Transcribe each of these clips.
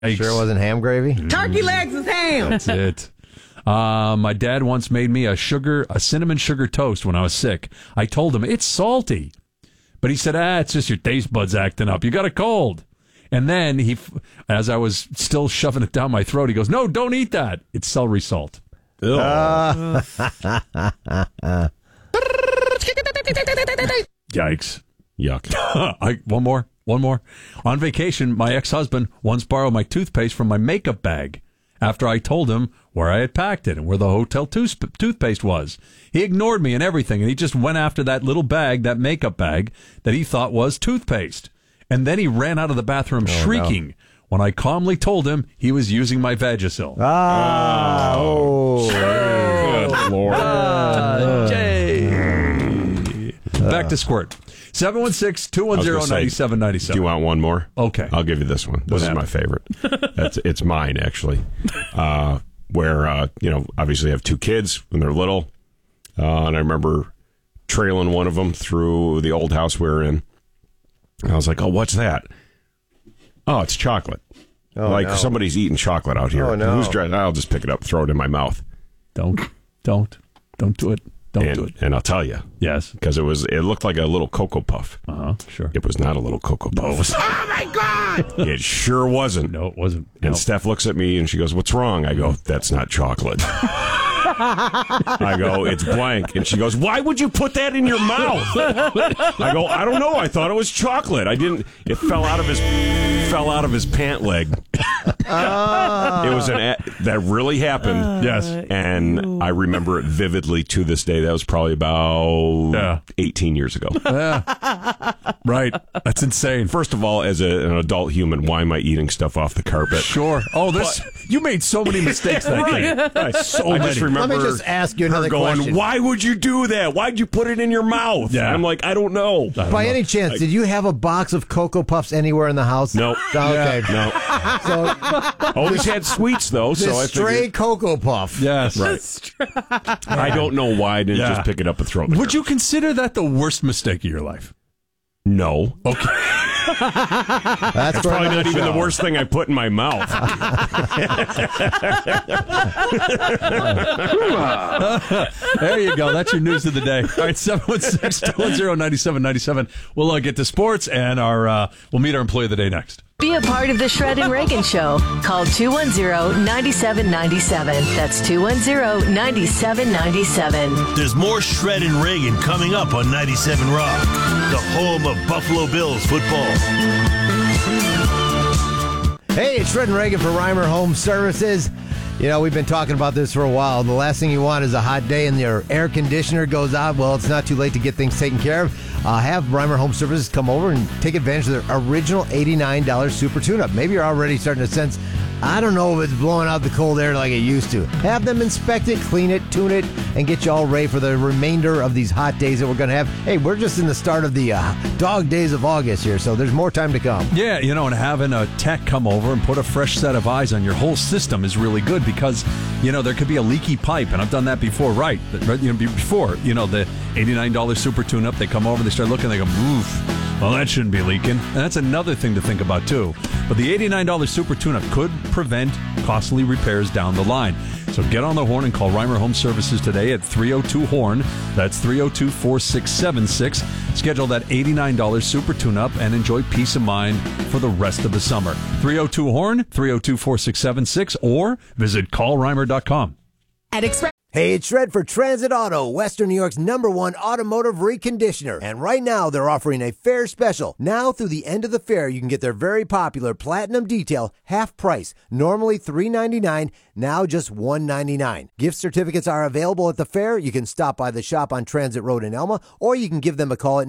Yikes. Sure wasn't ham gravy? Turkey legs is ham. That's it. My dad once made me a cinnamon sugar toast when I was sick. I told him, it's salty. But he said, it's just your taste buds acting up. You got a cold. And then as I was still shoving it down my throat, he goes, no, don't eat that. It's celery salt. Yikes. Yuck. One more. On vacation, my ex-husband once borrowed my toothpaste from my makeup bag after I told him where I had packed it and where the hotel toothpaste was. He ignored me and everything, and he just went after that little bag, that makeup bag, that he thought was toothpaste. And then he ran out of the bathroom shrieking when I calmly told him he was using my Vagisil. Good Lord. Back to Squirt. 716-210-9797. Do you want one more? Okay. I'll give you this one. This is my favorite. It's mine, actually. Where, obviously I have two kids when they're little. And I remember trailing one of them through the old house we were in. And I was like, oh, what's that? Oh, it's chocolate. Somebody's eating chocolate out here. Oh, no. Who's driving? I'll just pick it up, throw it in my mouth. Don't do it. Don't do it. And I'll tell you. Yes. Because it looked like a little Cocoa Puff. Sure. It was not a little Cocoa Puff. Oh, my God. It sure wasn't. No, it wasn't. And Steph looks at me and she goes, what's wrong? I go, that's not chocolate. I go, it's blank. And she goes, why would you put that in your mouth? I go, I don't know. I thought it was chocolate. It fell out of his pant leg. It was that really happened. Yes. And I remember it vividly to this day. That was probably about 18 years ago. Right. That's insane. First of all, as an adult human, why am I eating stuff off the carpet? Sure. Oh, you made so many mistakes that day. I just remember Let me just ask you another going, question. why would you do that? Why'd you put it in your mouth? Yeah. And I'm like, I don't know. By any chance, did you have a box of Cocoa Puffs anywhere in the house? No. Okay. No. So Always had sweets, though. So I stray figured, Cocoa Puff. Yes. right. I don't know why I didn't just pick it up and throw it in the Would you consider that the worst mistake of your life? No. Okay. That's Probably not even the worst thing I put in my mouth. There you go. That's your news of the day. All right, 716-210-9797. We'll get to sports, and we'll meet our employee of the day next. Be a part of the Shred and Reagan Show. Call 210-9797. That's 210-9797. There's more Shred and Reagan coming up on 97 Rock, the home of Buffalo Bills football. Hey, it's Shred and Reagan for Reimer Home Services. You know, we've been talking about this for a while. The last thing you want is a hot day and your air conditioner goes out. Well, it's not too late to get things taken care of. Have Reimer Home Services come over and take advantage of their original $89 super tune-up. Maybe you're already starting to sense, I don't know if it's blowing out the cold air like it used to. Have them inspect it, clean it, tune it, and get you all ready for the remainder of these hot days that we're going to have. Hey, we're just in the start of the dog days of August here, so there's more time to come. Yeah, and having a tech come over and put a fresh set of eyes on your whole system is really good because, there could be a leaky pipe, and I've done that before, right? Before, the $89 super tune-up, they come over, they start looking, they go, oof, well, that shouldn't be leaking. And that's another thing to think about, too. But the $89 super tune-up could prevent costly repairs down the line. So get on the horn and call Reimer Home Services today at 302-HORN. That's 302-4676. Schedule that $89 super tune-up and enjoy peace of mind for the rest of the summer. 302-HORN, 302-4676, or visit callreimer.com. At Express. Hey, it's Shred for Transit Auto, Western New York's #1 automotive reconditioner. And right now, they're offering a fair special. Now through the end of the fair, you can get their very popular Platinum Detail half price. Normally $399, now just $199. Gift certificates are available at the fair. You can stop by the shop on Transit Road in Elma, or you can give them a call at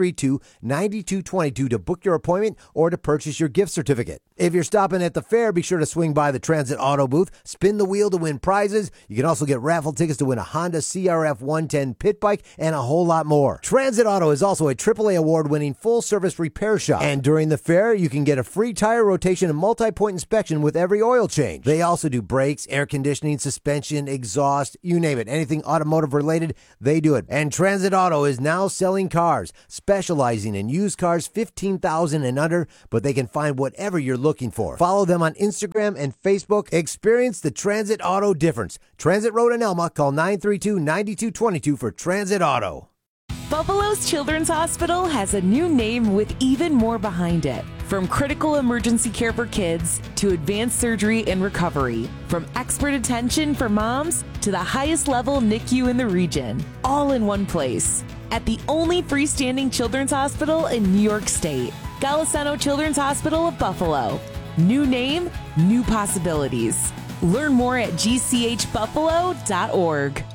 932-9222 to book your appointment or to purchase your gift certificate. If you're stopping at the fair, be sure to swing by the Transit Auto booth, spin the wheel to win prizes. You can also get raffle tickets to win a Honda CRF 110 pit bike and a whole lot more. Transit Auto is also a AAA award-winning full-service repair shop. And during the fair, you can get a free tire rotation and multi-point inspection with every oil change. They also do brakes, air conditioning, suspension, exhaust, you name it. Anything automotive-related, they do it. And Transit Auto is now selling cars, specializing in used cars $15,000 and under, but they can find whatever you're looking for. Follow them on Instagram and Facebook. Experience the Transit Auto difference. Transit Road in Elma. Call 932-9222 for Transit Auto. Buffalo's Children's Hospital has a new name with even more behind it. From critical emergency care for kids to advanced surgery and recovery, from expert attention for moms to the highest level NICU in the region, all in one place. At the only freestanding children's hospital in New York State, Golisano Children's Hospital of Buffalo. New name, new possibilities. Learn more at gchbuffalo.org.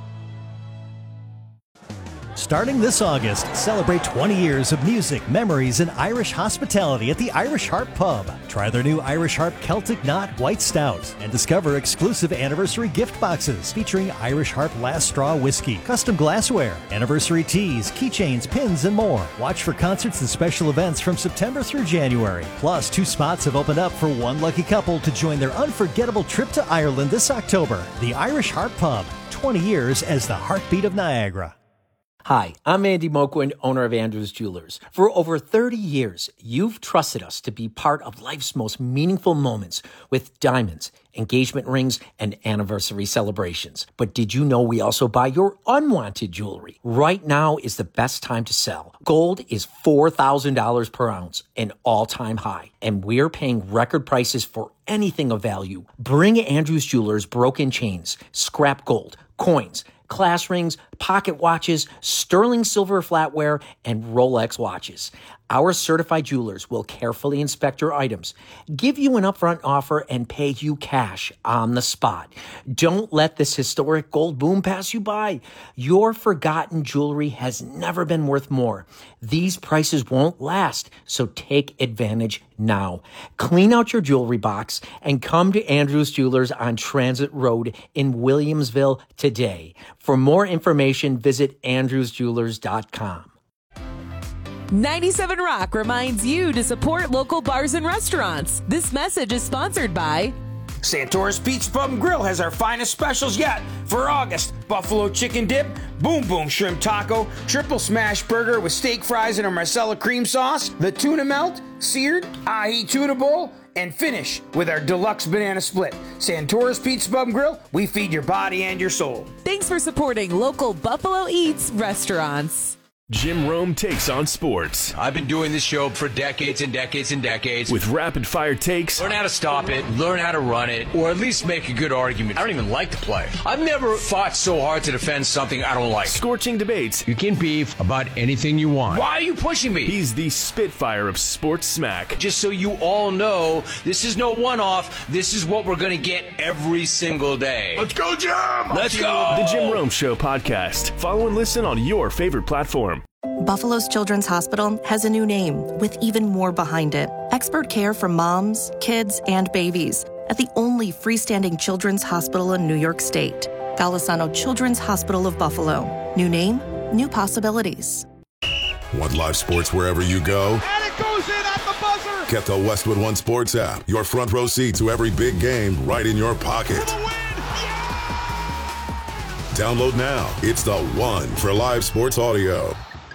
Starting this August, celebrate 20 years of music, memories, and Irish hospitality at the Irish Harp Pub. Try their new Irish Harp Celtic Knot White Stout and discover exclusive anniversary gift boxes featuring Irish Harp Last Straw Whiskey, custom glassware, anniversary teas, keychains, pins, and more. Watch for concerts and special events from September through January. Plus, 2 spots have opened up for one lucky couple to join their unforgettable trip to Ireland this October. The Irish Harp Pub, 20 years as the heartbeat of Niagara. Hi, I'm Andy Moquin, owner of Andrews Jewelers. For over 30 years, you've trusted us to be part of life's most meaningful moments with diamonds, engagement rings, and anniversary celebrations. But did you know we also buy your unwanted jewelry? Right now is the best time to sell. Gold is $4,000 per ounce, an all-time high, and we're paying record prices for anything of value. Bring Andrews Jewelers broken chains, scrap gold, coins, class rings, pocket watches, sterling silver flatware, and Rolex watches. Our certified jewelers will carefully inspect your items, give you an upfront offer, and pay you cash on the spot. Don't let this historic gold boom pass you by. Your forgotten jewelry has never been worth more. These prices won't last, so take advantage now. Clean out your jewelry box and come to Andrews Jewelers on Transit Road in Williamsville today. For more information, visit andrewsjewelers.com. 97 Rock reminds you to support local bars and restaurants. This message is sponsored by Santora's Pizza Pub and Grill has our finest specials yet for August. Buffalo chicken dip, boom boom shrimp taco, triple smash burger with steak fries and a Marcella cream sauce, the tuna melt, seared, ahi tuna bowl, and finish with our deluxe banana split. Santora's Pizza Pub and Grill, we feed your body and your soul. Thanks for supporting local Buffalo Eats restaurants. Jim Rome takes on sports. I've been doing this show for decades and decades and decades. With rapid-fire takes. Learn how to stop it, learn how to run it, or at least make a good argument. I don't even like the play. I've never fought so hard to defend something I don't like. Scorching debates. You can beef about anything you want. Why are you pushing me? He's the Spitfire of sports smack. Just so you all know, this is no one-off. This is what we're going to get every single day. Let's go, Jim! Let's go! The Jim Rome Show podcast. Follow and listen on your favorite platform. Buffalo's Children's Hospital has a new name with even more behind it. Expert care for moms, kids, and babies at the only freestanding children's hospital in New York State. Golisano Children's Hospital of Buffalo. New name, new possibilities. Want live sports wherever you go? And it goes in at the buzzer! Get the Westwood One Sports app. Your front row seat to every big game right in your pocket. Download now. It's the one for live sports audio.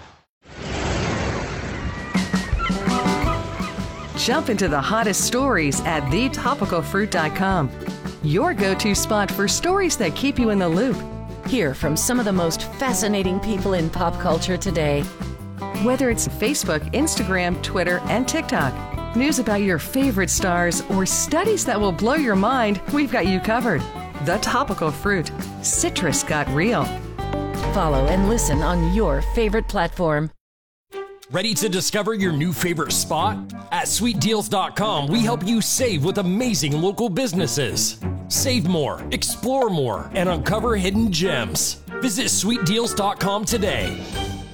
Jump into the hottest stories at thetopicalfruit.com. Your go-to spot for stories that keep you in the loop. Hear from some of the most fascinating people in pop culture today. Whether it's Facebook, Instagram, Twitter, and TikTok, news about your favorite stars, or studies that will blow your mind, we've got you covered. The Topical Fruit. Citrus got real. Follow and listen on your favorite platform. Ready to discover your new favorite spot? At sweetdeals.com, we help you save with amazing local businesses. Save more, explore more, and uncover hidden gems. Visit sweetdeals.com today.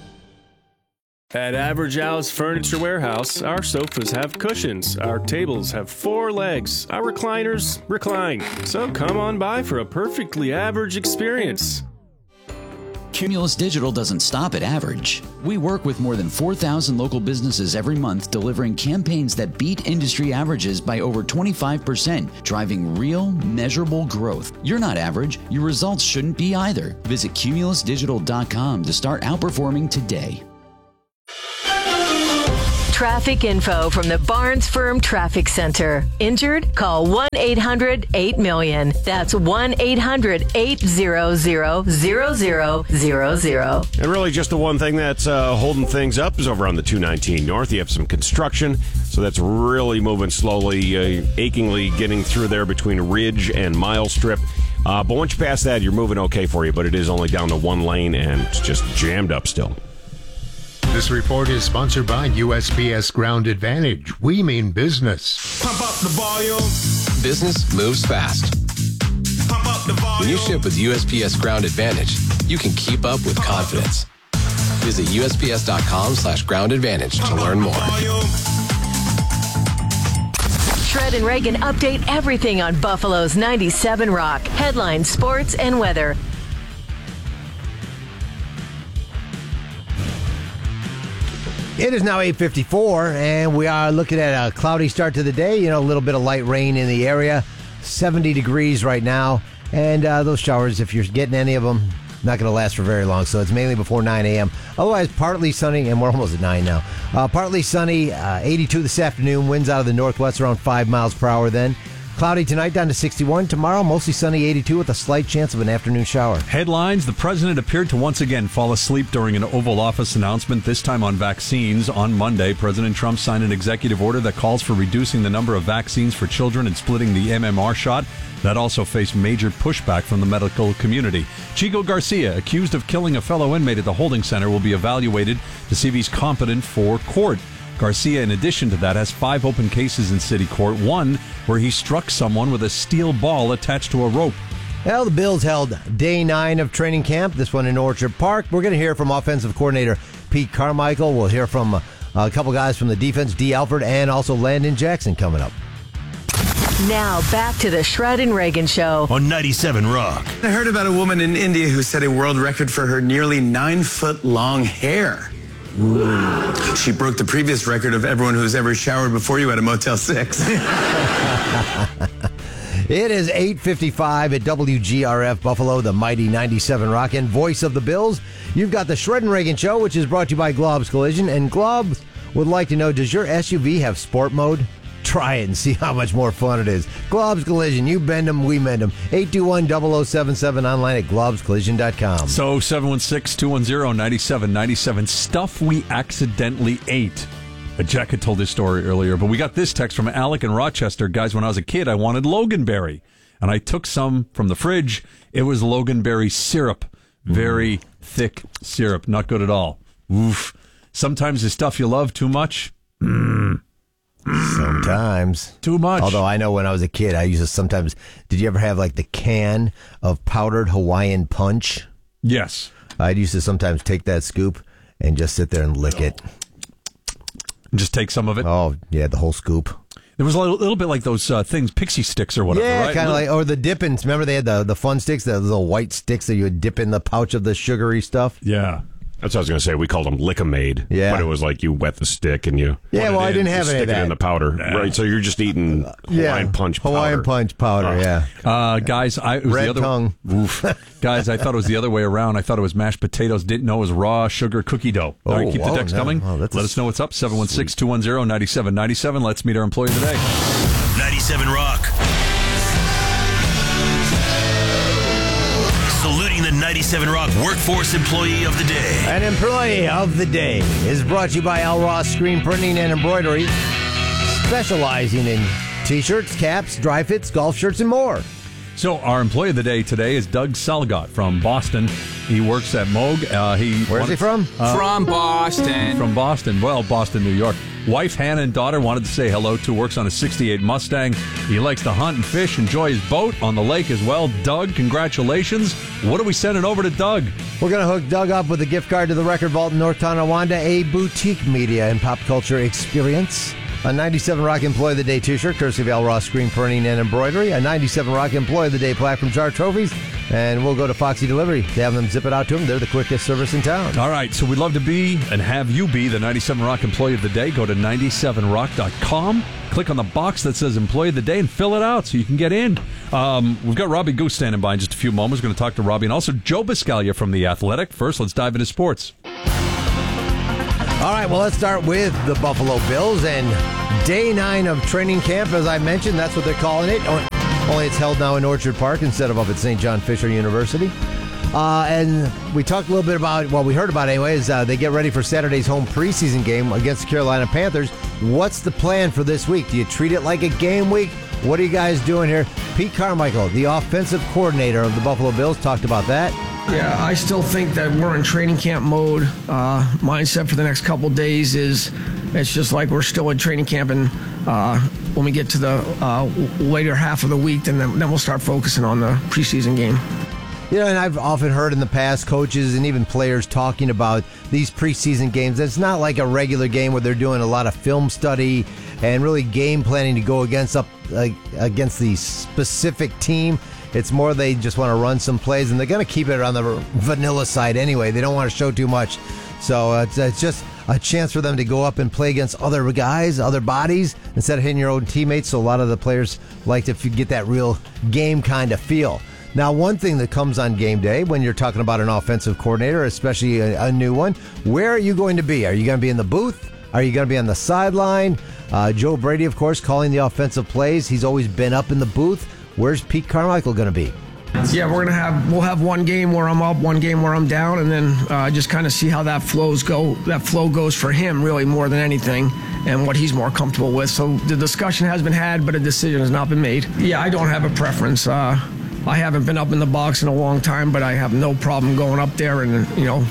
At Average Al's Furniture Warehouse, our sofas have cushions, our tables have 4 legs, our recliners recline. So come on by for a perfectly average experience. Cumulus Digital doesn't stop at average. We work with more than 4,000 local businesses every month, delivering campaigns that beat industry averages by over 25%, driving real, measurable growth. You're not average. Your results shouldn't be either. Visit cumulusdigital.com to start outperforming today. traffic info from the Barnes Firm Traffic Center. Injured? Call 1-800-8-MILLION. That's 1-800-800-0000. And really just the one thing that's holding things up is over on the 219 North. You have some construction, so that's really moving slowly, achingly getting through there between Ridge and Mile Strip. But once you pass that, you're moving okay for you, but it is only down to one lane and it's just jammed up still. This report is sponsored by USPS Ground Advantage. We mean business. Pump up the volume. Business moves fast. Pump up the volume. When you ship with USPS Ground Advantage, you can keep up with confidence. Visit USPS.com/Ground Advantage to learn more. Shred and Reagan update everything on Buffalo's 97 Rock. Headlines, sports, and weather. It is now 8:54, and we are looking at a cloudy start to the day. A little bit of light rain in the area. 70 degrees right now. And those showers, if you're getting any of them, not going to last for very long. So it's mainly before 9 a.m. Otherwise, partly sunny, and we're almost at 9 now. Partly sunny, 82 this afternoon. Winds out of the northwest around 5 miles per hour then. Cloudy tonight down to 61. Tomorrow, mostly sunny, 82 with a slight chance of an afternoon shower. Headlines: the president appeared to once again fall asleep during an Oval Office announcement, this time on vaccines. On Monday, President Trump signed an executive order that calls for reducing the number of vaccines for children and splitting the MMR shot. That also faced major pushback from the medical community. Chico Garcia, accused of killing a fellow inmate at the holding center, will be evaluated to see if he's competent for court. Garcia, in addition to that, has 5 open cases in city court, one where he struck someone with a steel ball attached to a rope. Well, the Bills held day 9 of training camp, this one in Orchard Park. We're going to hear from offensive coordinator Pete Carmichael. We'll hear from a couple guys from the defense, D. Alford, and also Landon Jackson coming up. Now, back to the Shred and Reagan Show on 97 Rock. I heard about a woman in India who set a world record for her nearly 9-foot-long hair. Ooh. She broke the previous record of everyone who's ever showered before you at a Motel 6. It is 8:55 at WGRF Buffalo, the mighty 97 Rock, and voice of the Bills. You've got the Shred and Reagan Show, which is brought to you by Glob's Collision. And Glob's would like to know, does your SUV have sport mode? Try it and see how much more fun it is. Glob's Collision. You bend them, we mend them. 821-0077 online at globscollision.com. So 716-210-9797. Stuff we accidentally ate. Jack had told this story earlier, but we got this text from Alec in Rochester. Guys, when I was a kid, I wanted Loganberry, and I took some from the fridge. It was Loganberry syrup. Very thick syrup. Not good at all. Oof. Sometimes the stuff you love too much. Sometimes. Too much. Although I know when I was a kid, I used to sometimes... Did you ever have like the can of powdered Hawaiian Punch? Yes. I used to sometimes take that scoop and just sit there and lick it. Just take some of it? Oh, yeah, the whole scoop. It was a little bit like those things, pixie sticks or whatever, yeah, right? Kind of like, or the dippins. Remember they had the fun sticks, the little white sticks that you would dip in the pouch of the sugary stuff? Yeah. That's what I was going to say. We called them Lick-A-Made. Yeah. But it was like you wet the stick and you... Yeah, well, I didn't have any of that. Stick it in the powder. Yeah. Right, so you're just eating Hawaiian Punch powder. Hawaiian Punch powder, yeah. Guys, it was Red the other... tongue. Oof. Guys, I thought it was the other way around. I thought it was mashed potatoes. Didn't know it was raw sugar cookie dough. All right, keep the text coming. Let us know what's up. 716-210-9797. Let's meet our employee today. 97 Rock. Saluting the 97 Rock Workforce Employee of the Day. An employee of the day is brought to you by Al Ross Screen Printing and Embroidery, specializing in T-shirts, caps, dry fits, golf shirts, and more. So our employee of the day today is Doug Salgot from Boston. He works at Moog. Where's he from? From Boston. From Boston. Well, Boston, New York. Wife, Hannah, and daughter wanted to say hello to. Works on a 68 Mustang. He likes to hunt and fish, enjoy his boat on the lake as well. Doug, congratulations. What are we sending over to Doug? We're going to hook Doug up with a gift card to the Record Vault in North Tonawanda, a boutique media and pop culture experience. A 97 Rock Employee of the Day t-shirt, courtesy of Al Ross Screen Printing and Embroidery. A 97 Rock Employee of the Day plaque from Jar Trophies. And we'll go to Foxy Delivery to have them zip it out to them. They're the quickest service in town. All right, so we'd love to be and have you be the 97 Rock Employee of the Day. Go to 97rock.com. Click on the box that says Employee of the Day and fill it out so you can get in. We've got Robbie Goose standing by in just a few moments. We're going to talk to Robbie and also Joe Biscaglia from The Athletic. First, let's dive into sports. All right, well, let's start with the Buffalo Bills and day 9 of training camp. As I mentioned, that's what they're calling it. Only it's held now in Orchard Park instead of up at St. John Fisher University. And we talked a little bit about, well, we heard about anyway, is they get ready for Saturday's home preseason game against the Carolina Panthers. What's the plan for this week? Do you treat it like a game week? What are you guys doing here? Pete Carmichael, the offensive coordinator of the Buffalo Bills, talked about that. Yeah, I still think that we're in training camp mode. Mindset for the next couple days is it's just like we're still in training camp, and when we get to the later half of the week, then we'll start focusing on the preseason game. You know, and I've often heard in the past coaches and even players talking about these preseason games. It's not like a regular game where they're doing a lot of film study and really game planning to go against the specific team. It's more they just want to run some plays, and they're going to keep it on the vanilla side anyway. They don't want to show too much. So it's just a chance for them to go up and play against other guys, other bodies, instead of hitting your own teammates. So a lot of the players like to get that real game kind of feel. Now, one thing that comes on game day when you're talking about an offensive coordinator, especially a new one, where are you going to be? Are you going to be in the booth? Are you going to be on the sideline? Joe Brady, of course, calling the offensive plays. He's always been up in the booth. Where's Pete Carmichael going to be? Yeah, we'll have one game where I'm up, one game where I'm down, and then just kind of see how that flow goes for him, really, more than anything, and what he's more comfortable with. So the discussion has been had, but a decision has not been made. Yeah, I don't have a preference. I haven't been up in the box in a long time, but I have no problem going up there, and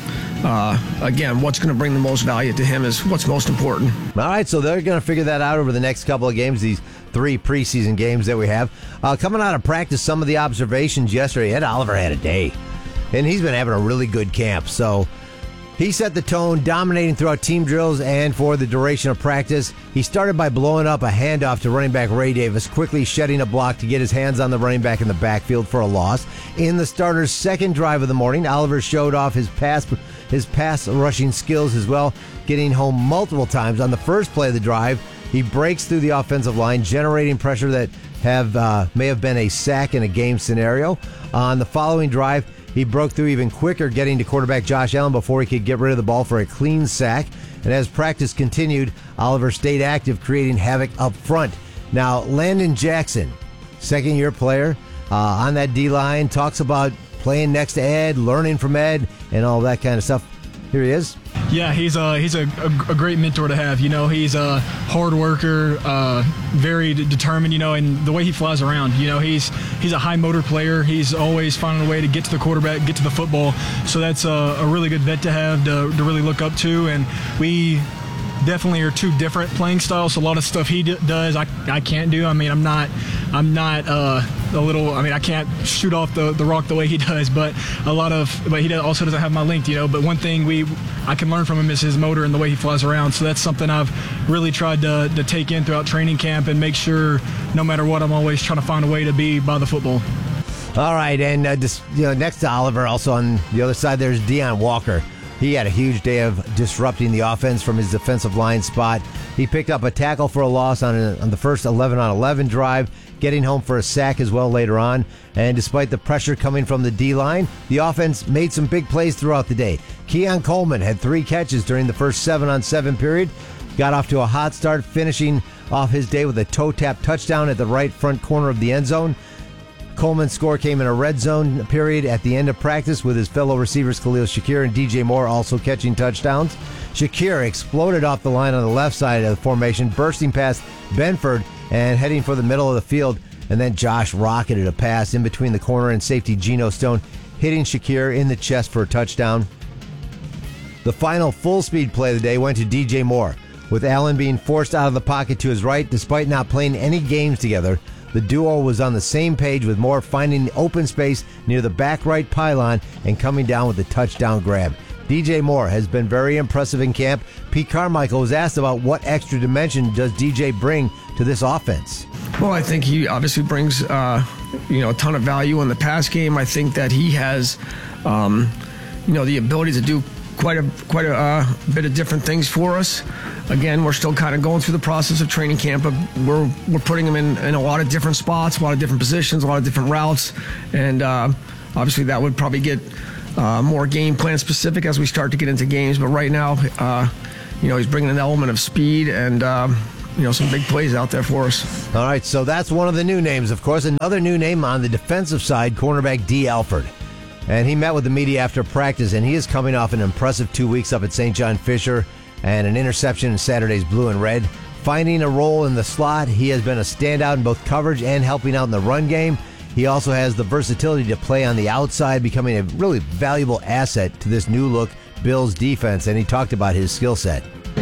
again, what's going to bring the most value to him is what's most important. All right, so they're going to figure that out over the next couple of games, these 3 preseason games that we have. Coming out of practice, some of the observations yesterday, Ed Oliver had a day, and he's been having a really good camp. So he set the tone, dominating throughout team drills and for the duration of practice. He started by blowing up a handoff to running back Ray Davis, quickly shedding a block to get his hands on the running back in the backfield for a loss. In the starter's second drive of the morning, Oliver showed off his pass rushing skills as well, getting home multiple times. On the first play of the drive, he breaks through the offensive line, generating pressure that may have been a sack in a game scenario. On the following drive, he broke through even quicker, getting to quarterback Josh Allen before he could get rid of the ball for a clean sack. And as practice continued, Oliver stayed active, creating havoc up front. Now, Landon Jackson, second-year player on that D-line, talks about playing next to Ed, learning from Ed, and all that kind of stuff. Here he is. Yeah, he's a great mentor to have. You know, he's a hard worker, very determined. You know, and the way he flies around. You know, he's a high motor player. He's always finding a way to get to the quarterback, get to the football. So that's a really good vet to have to really look up to. And we definitely are 2 different playing styles. So a lot of stuff he does, I can't do. I mean, I'm not I can't shoot off the rock the way he does, but he also doesn't have my length, you know. But one thing I can learn from him is his motor and the way he flies around. So that's something I've really tried to take in throughout training camp and make sure no matter what, I'm always trying to find a way to be by the football. All right, and next to Oliver, also on the other side, there's Deion Walker. He had a huge day of disrupting the offense from his defensive line spot. He picked up a tackle for a loss on the first 11-on-11 drive, getting home for a sack as well later on. And despite the pressure coming from the D-line, the offense made some big plays throughout the day. Keon Coleman had 3 catches during the first 7-on-7 period. Got off to a hot start, finishing off his day with a toe-tap touchdown at the right front corner of the end zone. Coleman's score came in a red zone period at the end of practice with his fellow receivers Khalil Shakir and DJ Moore also catching touchdowns. Shakir exploded off the line on the left side of the formation, bursting past Benford and heading for the middle of the field. And then Josh rocketed a pass in between the corner and safety Geno Stone, hitting Shakir in the chest for a touchdown. The final full-speed play of the day went to DJ Moore, with Allen being forced out of the pocket to his right despite not playing any games together. The duo was on the same page, with Moore finding open space near the back right pylon and coming down with a touchdown grab. DJ Moore has been very impressive in camp. Pete Carmichael was asked about what extra dimension does DJ bring to this offense. Well, I think he obviously brings a ton of value in the pass game. I think that he has the ability to do quite a bit of different things for us. Again, we're still kind of going through the process of training camp, but we're putting him in a lot of different spots, a lot of different positions, a lot of different routes, and obviously that would probably get more game plan specific as we start to get into games. But right now, he's bringing an element of speed and some big plays out there for us. All right, so that's one of the new names, of course. Another new name on the defensive side, cornerback D. Alford. And he met with the media after practice, and he is coming off an impressive 2 weeks up at St. John Fisher and an interception in Saturday's Blue and Red. Finding a role in the slot, he has been a standout in both coverage and helping out in the run game. He also has the versatility to play on the outside, becoming a really valuable asset to this new-look Bills defense, and he talked about his skill set.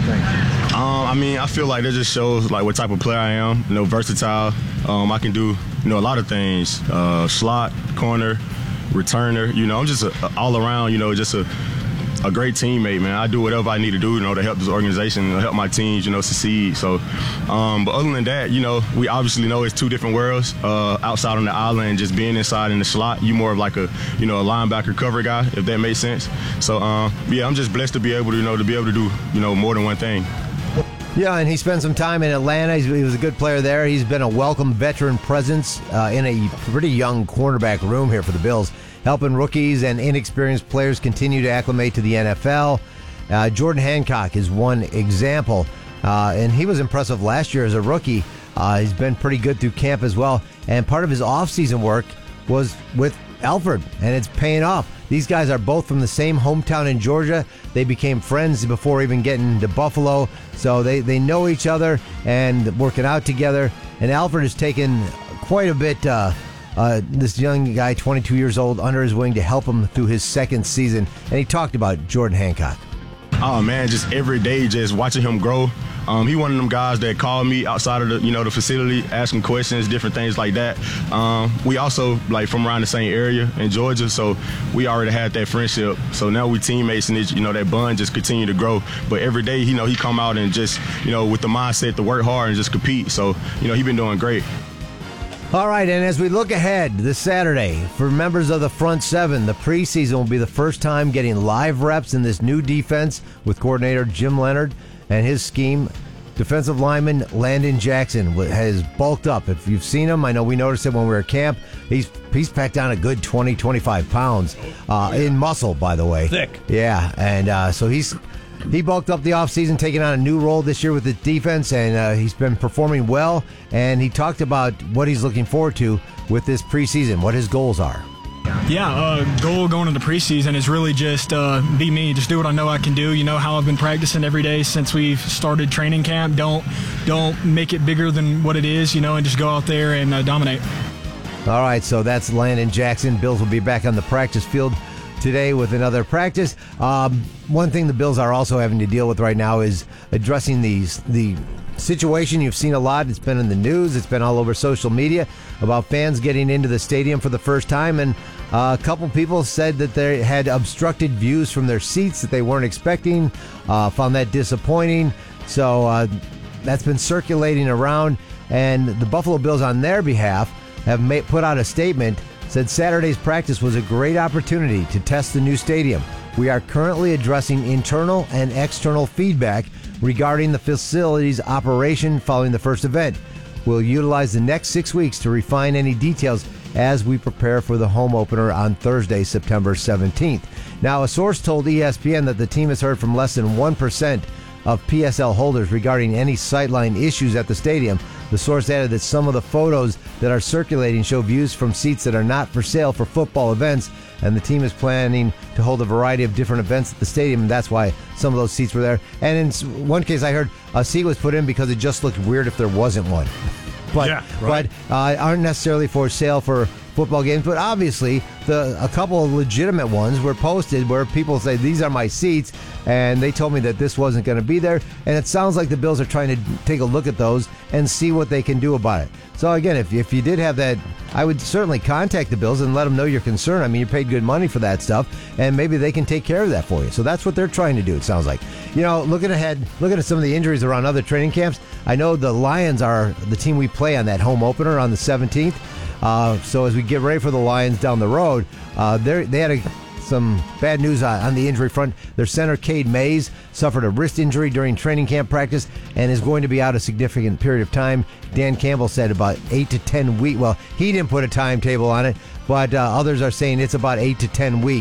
I feel like that just shows like what type of player I am. Versatile. I can do a lot of things. Slot, corner, returner. I'm just all around. Just a great teammate, man. I do whatever I need to do, to help this organization, help my teams, succeed. So, but other than that, we obviously know it's two different worlds. Outside on the island, just being inside in the slot, you more of like a linebacker cover guy, if that makes sense. So, I'm just blessed to be able to do, more than one thing. Yeah, and he spent some time in Atlanta. He was a good player there. He's been a welcome veteran presence in a pretty young cornerback room here for the Bills, helping rookies and inexperienced players continue to acclimate to the NFL. Jordan Hancock is one example, and he was impressive last year as a rookie. He's been pretty good through camp as well, and part of his offseason work was with Alford, and it's paying off. These guys are both from the same hometown in Georgia. They became friends before even getting to Buffalo, so they know each other and working out together. And Alford has taken quite a bit, this young guy, 22 years old, under his wing to help him through his second season. And he talked about Jordan Hancock. Oh, man, just every day, just watching him grow. He one of them guys that called me outside of the facility, asking questions, different things like that. We also from around the same area in Georgia, so we already had that friendship. So now we teammates, and that bond just continue to grow. But every day, he come out and just with the mindset to work hard and just compete. So he been doing great. All right, and as we look ahead this Saturday, for members of the front seven, the preseason will be the first time getting live reps in this new defense with coordinator Jim Leonhard and his scheme. Defensive lineman Landon Jackson has bulked up. If you've seen him, I know we noticed it when we were at camp. He's packed on a good 20, 25 pounds in muscle, by the way. Thick. Yeah, and so he bulked up the offseason, taking on a new role this year with the defense, and he's been performing well. And he talked about what he's looking forward to with this preseason, what his goals are. Yeah, goal going into preseason is really just be me, just do what I know I can do. How I've been practicing every day since we've started training camp. Don't make it bigger than what it is, and just go out there and dominate. All right, so that's Landon Jackson. Bills will be back on the practice field today with another practice. One thing the Bills are also having to deal with right now is addressing the situation you've seen a lot. It's been in the news. It's been all over social media about fans getting into the stadium for the first time. And a couple people said that they had obstructed views from their seats that they weren't expecting, found that disappointing. So that's been circulating around. And the Buffalo Bills on their behalf have put out a statement, said Saturday's practice was a great opportunity to test the new stadium. We are currently addressing internal and external feedback regarding the facility's operation following the first event. We'll utilize the next 6 weeks to refine any details as we prepare for the home opener on Thursday, September 17th. Now, a source told ESPN that the team has heard from less than 1% of PSL holders regarding any sightline issues at the stadium. The source added that some of the photos that are circulating show views from seats that are not for sale for football events, and the team is planning to hold a variety of different events at the stadium, and that's why some of those seats were there. And in one case I heard a seat was put in because it just looked weird if there wasn't one. But aren't necessarily for sale for football games, but obviously a couple of legitimate ones were posted where people say, these are my seats, and they told me that this wasn't going to be there, and it sounds like the Bills are trying to take a look at those and see what they can do about it. So again, if you did have that, I would certainly contact the Bills and let them know your concern. I mean, you paid good money for that stuff, and maybe they can take care of that for you. So that's what they're trying to do, it sounds like. Looking ahead, looking at some of the injuries around other training camps, I know the Lions are the team we play on that home opener on the 17th. So as we get ready for the Lions down the road, they had some bad news on the injury front. Their center, Cade Mays, suffered a wrist injury during training camp practice and is going to be out a significant period of time. Dan Campbell said about 8 to 10 weeks. Well, he didn't put a timetable on it, but others are saying it's about 8 to 10 weeks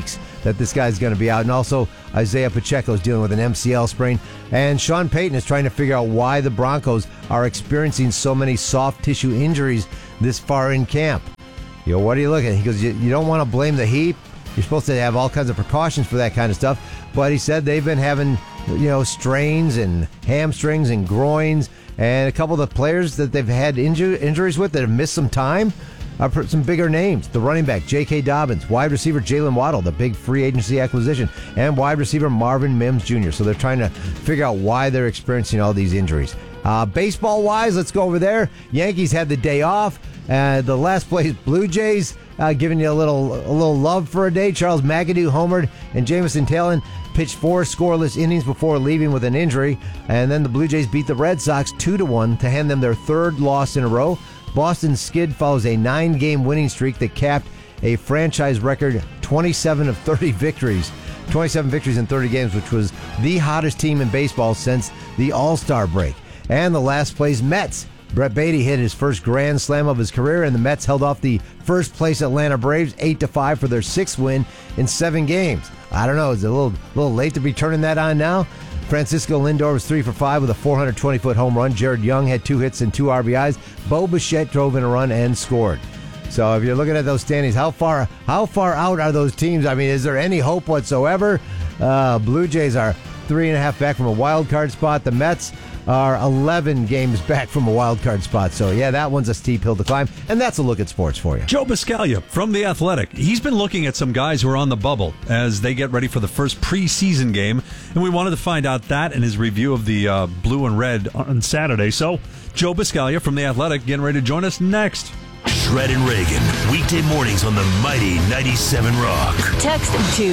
that this guy's going to be out. And also, Isaiah Pacheco is dealing with an MCL sprain. And Sean Payton is trying to figure out why the Broncos are experiencing so many soft tissue injuries this far in camp. What are you looking at? He goes, you don't want to blame the heat. You're supposed to have all kinds of precautions for that kind of stuff. But he said they've been having, strains and hamstrings and groins. And a couple of the players that they've had injuries with that have missed some time are some bigger names. The running back, J.K. Dobbins, wide receiver Jalen Waddle, the big free agency acquisition, and wide receiver Marvin Mims Jr. So they're trying to figure out why they're experiencing all these injuries. Baseball-wise, let's go over there. Yankees had the day off. The last place Blue Jays giving you a little love for a day. Charles McAdoo homered, and Jameson Taillon pitched 4 scoreless innings before leaving with an injury. And then the Blue Jays beat the Red Sox 2-1 to hand them their 3rd loss in a row. Boston's skid follows a 9-game winning streak that capped a franchise record 27 of 30 victories. 27 victories in 30 games, which was the hottest team in baseball since the All-Star break. And the last place Mets. Brett Baty hit his first grand slam of his career, and the Mets held off the first place Atlanta Braves 8-5 for their 6th win in 7 games. I don't know, is it a little late to be turning that on now? Francisco Lindor was 3 for 5 with a 420-foot home run. Jared Young had 2 hits and 2 RBIs. Bo Bichette drove in a run and scored. So if you're looking at those standings, how far out are those teams? I mean, is there any hope whatsoever? Blue Jays are 3.5 back from a wild card spot. The Mets are 11 games back from a wild card spot. So, yeah, that one's a steep hill to climb. And that's a look at sports for you. Joe Buscaglia from The Athletic. He's been looking at some guys who are on the bubble as they get ready for the first preseason game. And we wanted to find out that in his review of the blue and red on Saturday. So, Joe Buscaglia from The Athletic getting ready to join us next. Shred and Reagan, weekday mornings on the mighty 97 Rock. Text to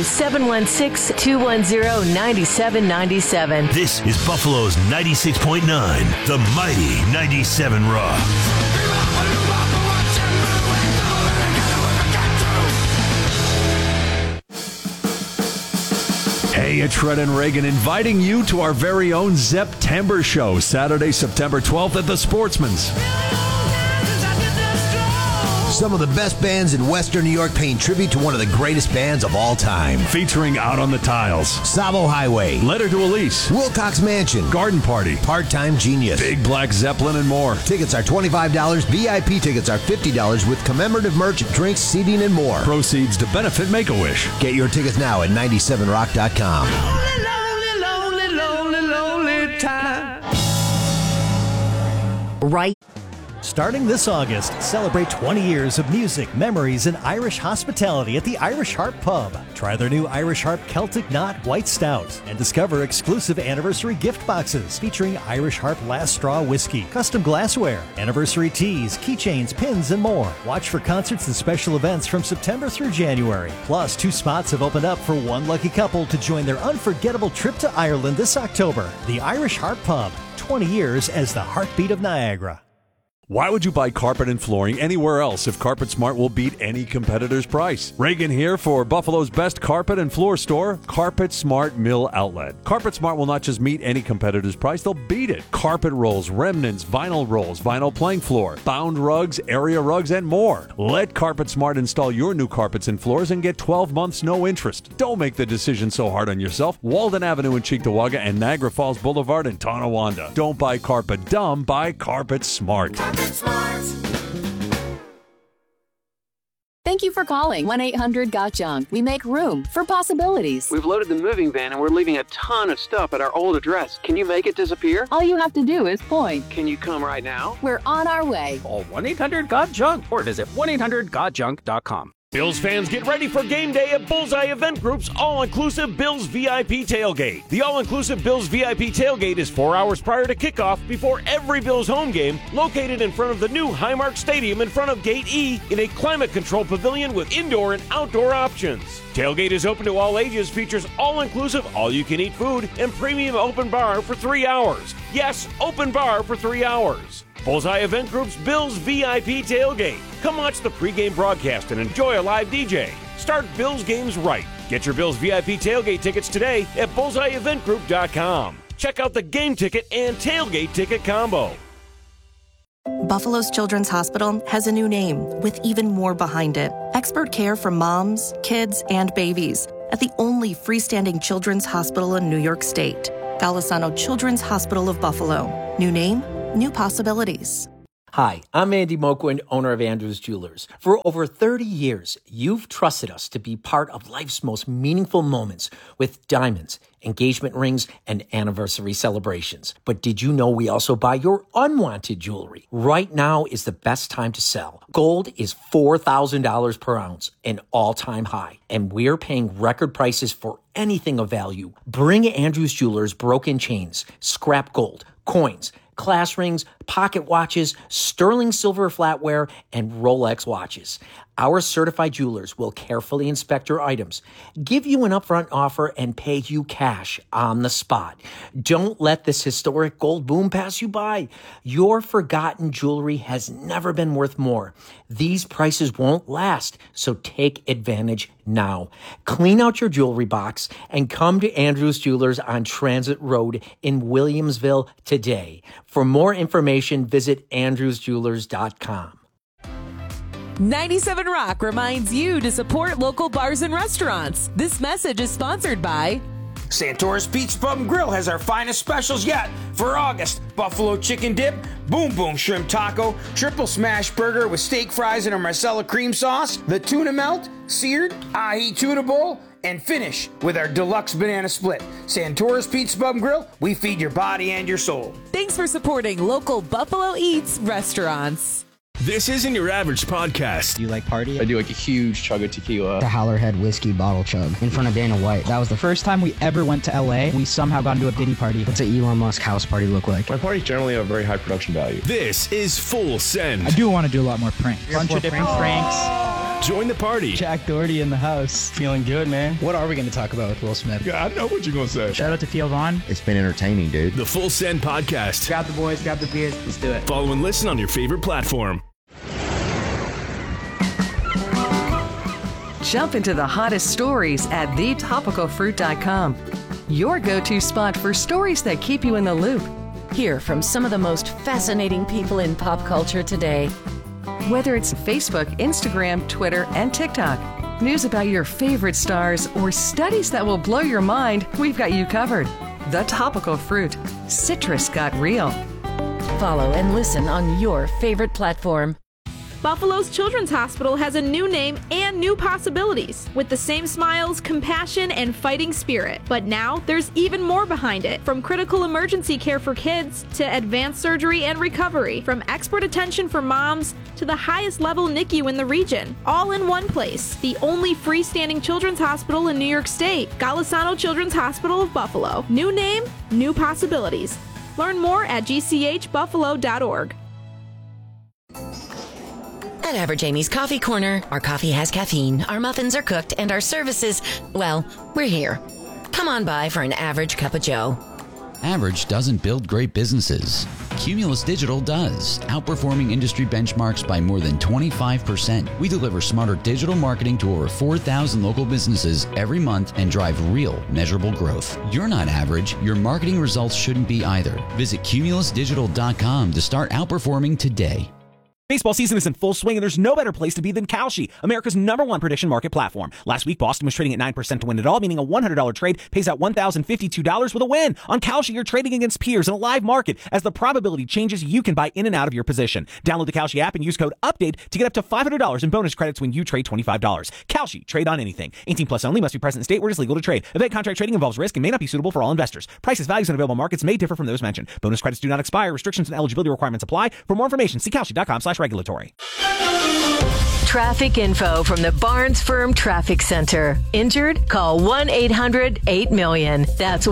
716-210-9797. This is Buffalo's 96.9, the mighty 97 Rock. Hey, it's Shred and Reagan inviting you to our very own September show, Saturday, September 12th at the Sportsman's. Some of the best bands in Western New York paying tribute to one of the greatest bands of all time. Featuring Out on the Tiles, Savo Highway, Letter to Elise, Wilcox Mansion, Garden Party, Part-Time Genius, Big Black Zeppelin, and more. Tickets are $25. VIP tickets are $50 with commemorative merch, drinks, seating, and more. Proceeds to benefit Make-A-Wish. Get your tickets now at 97rock.com. Lonely time. Right. Starting this August, celebrate 20 years of music, memories, and Irish hospitality at the Irish Harp Pub. Try their new Irish Harp Celtic Knot White Stout and discover exclusive anniversary gift boxes featuring Irish Harp Last Straw Whiskey, custom glassware, anniversary teas, keychains, pins, and more. Watch for concerts and special events from September through January. Plus, 2 spots have opened up for one lucky couple to join their unforgettable trip to Ireland this October. The Irish Harp Pub, 20 years as the heartbeat of Niagara. Why would you buy carpet and flooring anywhere else if Carpet Smart will beat any competitor's price? Reagan here for Buffalo's best carpet and floor store, Carpet Smart Mill Outlet. Carpet Smart will not just meet any competitor's price, they'll beat it. Carpet rolls, remnants, vinyl plank floor, bound rugs, area rugs, and more. Let Carpet Smart install your new carpets and floors and get 12 months no interest. Don't make the decision so hard on yourself. Walden Avenue in Cheektowaga and Niagara Falls Boulevard in Tonawanda. Don't buy carpet dumb, buy Carpet Smart. Thank you for calling 1-800-GOT-JUNK. We make room for possibilities. We've loaded the moving van and we're leaving a ton of stuff at our old address. Can you make it disappear? All you have to do is point. Can you come right now? We're on our way. Call 1-800-GOT-JUNK or visit 1-800-GOT-JUNK.com. Bills fans, get ready for game day at Bullseye Event Group's all-inclusive Bills VIP Tailgate. The all-inclusive Bills VIP Tailgate is 4 hours prior to kickoff before every Bills home game, located in front of the new Highmark Stadium in front of Gate E in a climate-controlled pavilion with indoor and outdoor options. Tailgate is open to all ages, features all-inclusive, all-you-can-eat food, and premium open bar for 3 hours. Yes, open bar for 3 hours. Bullseye Event Group's Bills VIP Tailgate. Come watch the pregame broadcast and enjoy a live DJ. Start Bills games right. Get your Bills VIP Tailgate tickets today at bullseyeeventgroup.com. Check out the game ticket and tailgate ticket combo. Buffalo's Children's Hospital has a new name with even more behind it. Expert care for moms, kids, and babies. at the only freestanding children's hospital in New York State. Golisano Children's Hospital of Buffalo. New name, new possibilities. Hi, I'm Andy Moquin, owner of Andrews Jewelers. For over 30 years, you've trusted us to be part of life's most meaningful moments with diamonds, engagement rings, and anniversary celebrations. But did you know we also buy your unwanted jewelry? Right now is the best time to sell. Gold is $4,000 per ounce, an all-time high, and we're paying record prices for anything of value. Bring Andrews Jewelers broken chains, scrap gold, coins, class rings, pocket watches, sterling silver flatware, and Rolex watches. Our certified jewelers will carefully inspect your items, give you an upfront offer, and pay you cash on the spot. Don't let this historic gold boom pass you by. Your forgotten jewelry has never been worth more. These prices won't last, so take advantage now. Clean out your jewelry box and come to Andrews Jewelers on Transit Road in Williamsville today. For more information, visit andrewsjewelers.com. 97 Rock reminds you to support local bars and restaurants. This message is sponsored by Santora's Pizza Pub and Grill has our finest specials yet for August. Buffalo chicken dip, boom boom shrimp taco, triple smash burger with steak fries and a Marcella cream sauce, the tuna melt, seared, ahi tuna bowl, and finish with our deluxe banana split. Santora's Pizza Pub and Grill, we feed your body and your soul. Thanks for supporting local Buffalo Eats restaurants. This isn't your average podcast. Do you like party? I do like a huge chug of tequila. The Howlerhead whiskey bottle chug in front of Dana White. That was the first time we ever went to LA. We somehow got into a Diddy party. What's an Elon Musk house party look like? My parties generally have very high production value. This is Full Send. I do want to do a lot more pranks. Bunch of different pranks. Join the party. Jack Doherty in the house. Feeling good, man. What are we going to talk about with Will Smith? Yeah, I know what you're going to say. Shout out to Theo Vaughn. It's been entertaining, dude. The Full Send podcast. Grab the boys, grab the beers. Let's do it. Follow and listen on your favorite platform. Jump into the hottest stories at thetopicalfruit.com. Your go-to spot for stories that keep you in the loop. Hear from some of the most fascinating people in pop culture today. Whether it's Facebook, Instagram, Twitter, and TikTok, news about your favorite stars, or studies that will blow your mind, we've got you covered. The Topical Fruit. Citrus got real. Follow and listen on your favorite platform. Buffalo's Children's Hospital has a new name and new possibilities, with the same smiles, compassion, and fighting spirit. But now, there's even more behind it. From critical emergency care for kids, to advanced surgery and recovery, from expert attention for moms, to the highest level NICU in the region. All in one place. The only freestanding children's hospital in New York State. Golisano Children's Hospital of Buffalo. New name, new possibilities. Learn more at gchbuffalo.org. At Average Amy's Coffee Corner, our coffee has caffeine, our muffins are cooked, and our services, well, we're here. Come on by for an average cup of joe. Average doesn't build great businesses. Cumulus Digital does, outperforming industry benchmarks by more than 25%. We deliver smarter digital marketing to over 4,000 local businesses every month and drive real, measurable growth. You're not average. Your marketing results shouldn't be either. Visit cumulusdigital.com to start outperforming today. Baseball season is in full swing, and there's no better place to be than Kalshi, America's #1 prediction market platform. Last week, Boston was trading at 9% to win it all, meaning a $100 trade pays out $1,052 with a win. On Kalshi, you're trading against peers in a live market. As the probability changes, you can buy in and out of your position. Download the Kalshi app and use code UPDATE to get up to $500 in bonus credits when you trade $25. Kalshi, trade on anything. 18 plus only, must be present in state where it is legal to trade. Event contract trading involves risk and may not be suitable for all investors. Prices, values, and available markets may differ from those mentioned. Bonus credits do not expire. Restrictions and eligibility requirements apply. For more information, see kalshi.com/regulatory. Traffic info from the Barnes Firm Traffic Center. Injured? Call 1-800-8-MILLION. That's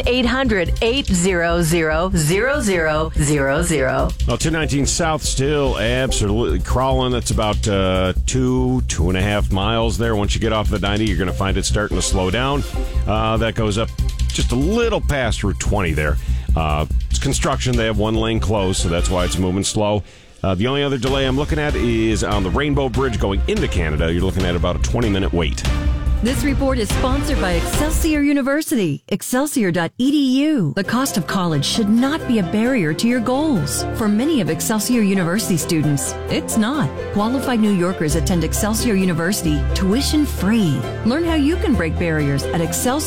1-800-800-0000. Well, 219 South still absolutely crawling. That's about 2.5 miles there. Once you get off the 90, you're going to find it starting to slow down. That goes up just a little past Route 20 there. It's construction. They have one lane closed, so that's why it's moving slow. The only other delay I'm looking at is on the Rainbow Bridge going into Canada. You're looking at about a 20-minute wait. This report is sponsored by Excelsior University, excelsior.edu. The cost of college should not be a barrier to your goals. For many of Excelsior University students, it's not. Qualified New Yorkers attend Excelsior University tuition free. Learn how you can break barriers at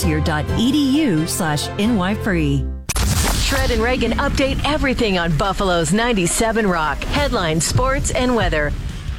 excelsior.edu/NYFree. Shred and Reagan update everything on Buffalo's 97 Rock. Headlines, sports, and weather.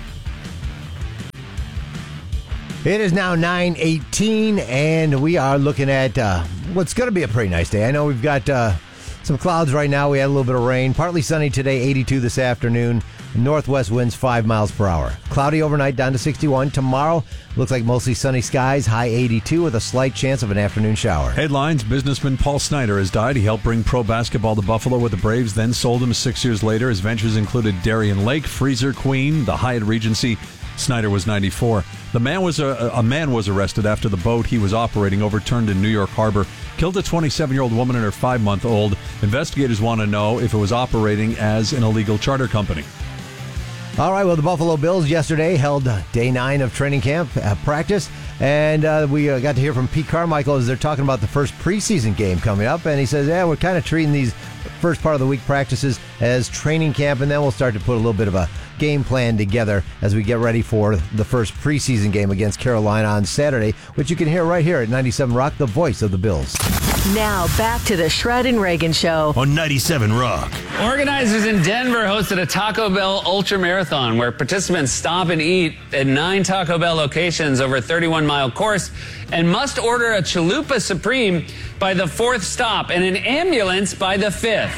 It is now 9:18, and we are looking at what's going to be a pretty nice day. I know we've got some clouds right now. We had a little bit of rain. Partly sunny today, 82 this afternoon. Northwest winds 5 miles per hour. Cloudy overnight, down to 61. Tomorrow, looks like mostly sunny skies, high 82 with a slight chance of an afternoon shower. Headlines, businessman Paul Snyder has died. He helped bring pro basketball to Buffalo with the Braves, then sold him 6 years later. His ventures included Darien Lake, Freezer Queen, the Hyatt Regency. Snyder was 94. A man was arrested after the boat he was operating overturned in New York Harbor, killed a 27-year-old woman and her 5-month-old. Investigators want to know if it was operating as an illegal charter company. All right, well, the Buffalo Bills yesterday held day 9 of training camp practice, and we got to hear from Pete Carmichael as they're talking about the first preseason game coming up, and he says, we're kind of treating these first part of the week practices as training camp, and then we'll start to put a little bit of a game plan together as we get ready for the first preseason game against Carolina on Saturday, which you can hear right here at 97 Rock, the voice of the Bills. Now back to the Shred and Reagan Show on 97 Rock. Organizers in Denver hosted a Taco Bell Ultra Marathon where participants stop and eat at 9 Taco Bell locations over a 31-mile course and must order a Chalupa Supreme by the 4th stop and an ambulance by the 5th.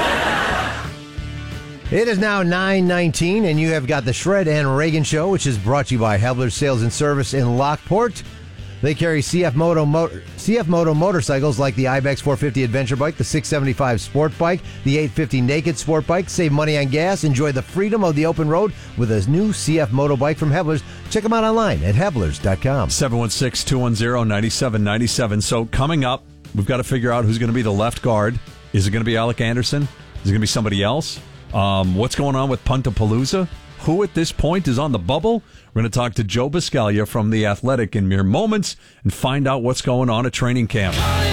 It is now 9:19, and you have got the Shred and Reagan Show, which is brought to you by Hebler's Sales and Service in Lockport. They carry CF Moto motorcycles like the Ibex 450 Adventure Bike, the 675 Sport Bike, the 850 Naked Sport Bike. Save money on gas. Enjoy the freedom of the open road with a new CF Moto bike from Hebler's. Check them out online at Heblers.com. 716-210-9797. So coming up, we've got to figure out who's going to be the left guard. Is it going to be Alec Anderson? Is it going to be somebody else? What's going on with Puntapalooza? Who at this point is on the bubble? We're going to talk to Joe Buscaglia from The Athletic in mere moments and find out what's going on at training camp.